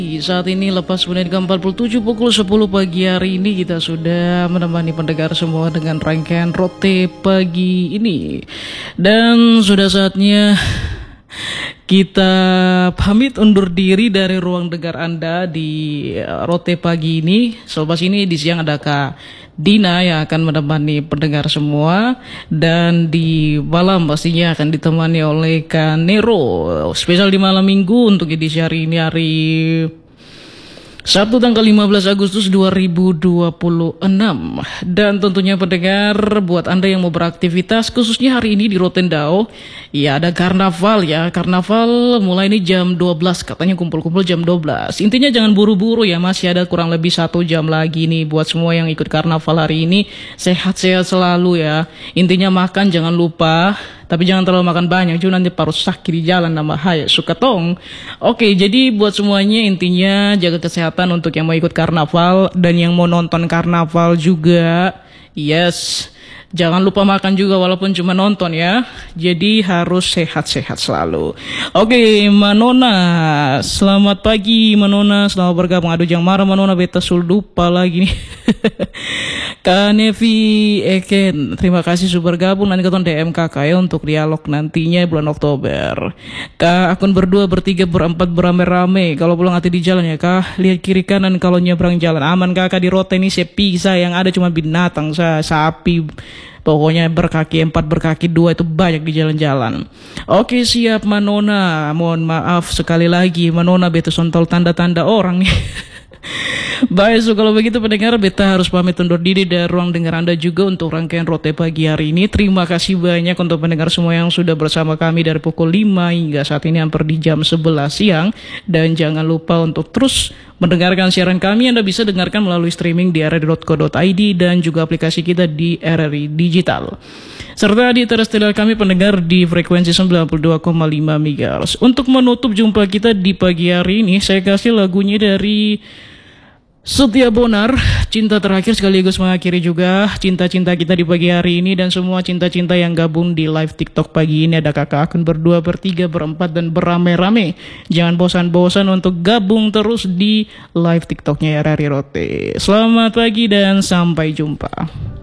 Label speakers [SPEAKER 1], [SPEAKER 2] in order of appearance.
[SPEAKER 1] Saat ini lepas menit ke-47 pukul 10 pagi hari ini kita sudah menemani pendengar semua dengan rangkaian Rote pagi ini. Dan sudah saatnya kita pamit undur diri dari ruang dengar Anda di Rote pagi ini. Selepas ini di siang ada Kak Dina yang akan menemani pendengar semua. Dan di malam pastinya akan ditemani oleh Kak Nero. Spesial di malam minggu untuk edisi hari ini, hari Sabtu tanggal 15 Agustus 2026. Dan tentunya pendengar, buat Anda yang mau beraktivitas khususnya hari ini di Rotendao, ya ada karnaval ya. Karnaval mulai ini jam 12, katanya kumpul-kumpul jam 12. Intinya jangan buru-buru ya, masih ada kurang lebih 1 jam lagi nih buat semua yang ikut karnaval hari ini. Sehat-sehat selalu ya. Intinya makan jangan lupa, tapi jangan terlalu makan banyak, juga nanti paru sakit di jalan nama hai suka tong. Oke, jadi buat semuanya intinya jaga kesehatan untuk yang mau ikut karnaval dan yang mau nonton karnaval juga. Yes, jangan lupa makan juga walaupun cuma nonton ya. Jadi harus sehat-sehat selalu. Oke, Manona, selamat pagi Manona, selamat bergabung. Aduh jangan marah Manona, beta sul lupa lagi nih. Kak Nevi Eken, terima kasih sudah bergabung. Nanti keton DM kakak ya untuk dialog nantinya bulan Oktober. Kak, akun berdua, bertiga, berempat, berame-rame. Kalau pulang hati di jalan ya kak, lihat kiri kanan kalau nyebrang jalan. Aman kakak, di Rote ini sepisa yang ada cuma binatang, sapi. Pokoknya berkaki 4, berkaki 2 itu banyak di jalan-jalan. Oke siap Manona, mohon maaf sekali lagi Manona, beta sontol tanda-tanda orang nih. Baik, so kalau begitu pendengar, beta harus pamit undur diri dari ruang dengar Anda juga untuk rangkaian Rote pagi hari ini. Terima kasih banyak untuk pendengar semua yang sudah bersama kami dari pukul 5 hingga saat ini hampir di jam 11 siang. Dan jangan lupa untuk terus mendengarkan siaran kami. Anda bisa dengarkan melalui streaming di rri.co.id dan juga aplikasi kita di RRI Digital. Serta di terrestrial kami pendengar di frekuensi 92,5 MHz. Untuk menutup jumpa kita di pagi hari ini, saya kasih lagunya dari Setia Bonar, Cinta Terakhir, sekaligus mengakhiri juga cinta-cinta kita di pagi hari ini. Dan semua cinta-cinta yang gabung di live TikTok pagi ini, ada kakak akun berdua, bertiga, berempat, dan berame-rame. Jangan bosan-bosan untuk gabung terus di live TikToknya RRI Rote. Selamat pagi dan sampai jumpa.